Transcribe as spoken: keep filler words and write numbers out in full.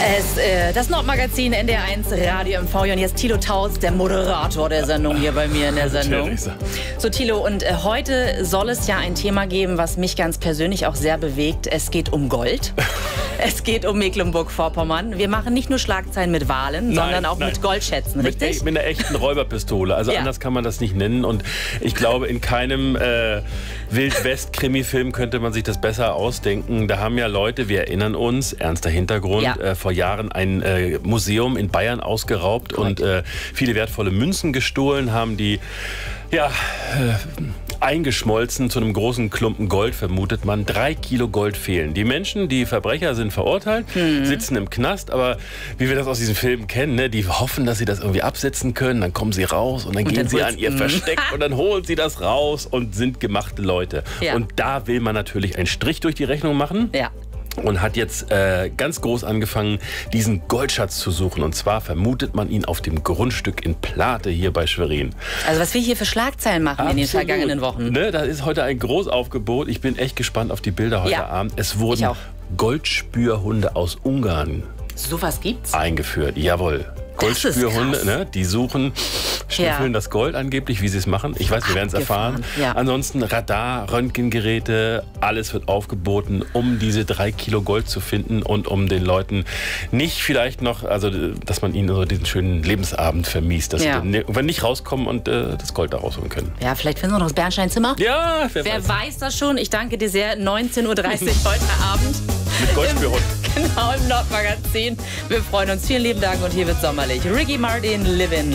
Es, äh, das Nordmagazin N D R eins Radio M V und jetzt Thilo Taus, der Moderator der Sendung hier bei mir in der Sendung. So Thilo, und äh, heute soll es ja ein Thema geben, was mich ganz persönlich auch sehr bewegt. Es geht um Gold. Es geht um Mecklenburg-Vorpommern. Wir machen nicht nur Schlagzeilen mit Wahlen, nein, sondern auch nein. mit Goldschätzen, richtig? Mit, mit einer echten Räuberpistole. Also ja. anders kann man das nicht nennen. Und ich glaube, in keinem äh, Wild-West-Krimi-Film könnte man sich das besser ausdenken. Da haben ja Leute, wir erinnern uns, ernster Hintergrund, ja. äh, vor Jahren ein äh, Museum in Bayern ausgeraubt Correct. und äh, viele wertvolle Münzen gestohlen, haben die ja, äh, eingeschmolzen zu einem großen Klumpen Gold, vermutet man. Drei Kilo Gold fehlen. Die Menschen, die Verbrecher, sind verurteilt, mhm. sitzen im Knast, aber wie wir das aus diesen Filmen kennen, ne, die hoffen, dass sie das irgendwie absetzen können, dann kommen sie raus und dann und gehen dann sie an ihr Versteck und dann holen sie das raus und sind gemachte Leute. Ja. Und da will man natürlich einen Strich durch die Rechnung machen. Ja. Und hat jetzt äh, ganz groß angefangen, diesen Goldschatz zu suchen. Und zwar vermutet man ihn auf dem Grundstück in Plate hier bei Schwerin. Also was wir hier für Schlagzeilen machen Absolut. in den vergangenen Wochen. Ne, da ist heute ein Großaufgebot. Ich bin echt gespannt auf die Bilder heute ja. Abend. Es wurden Goldspürhunde aus Ungarn Sowas gibt's? eingeführt. Jawohl. Goldspürhunde, ne, die suchen, schnüffeln ja. das Gold angeblich, wie sie es machen. Ich weiß, wir werden es erfahren. Ja. Ansonsten Radar, Röntgengeräte, alles wird aufgeboten, um diese drei Kilo Gold zu finden und um den Leuten nicht vielleicht noch, also dass man ihnen so diesen schönen Lebensabend vermiest, dass ja. sie wenn nicht rauskommen und äh, das Gold da rausholen können. Ja, vielleicht finden wir noch das Bernsteinzimmer. Ja, wer, wer weiß. weiß das schon. Ich danke dir sehr. neunzehn Uhr dreißig heute Abend. Mit Goldspürhund. Genau, im Nordmagazin. Wir freuen uns. Vielen lieben Dank und hier wird sommerlich. Ricky Martin, Livin'.